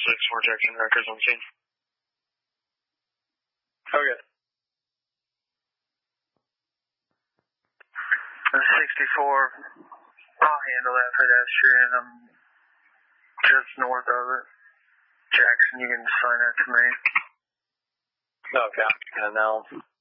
4 Jackson records on scene. Okay. 64, I'll handle that pedestrian. I'm just north of it. Jackson, you can assign that to me. Okay. And now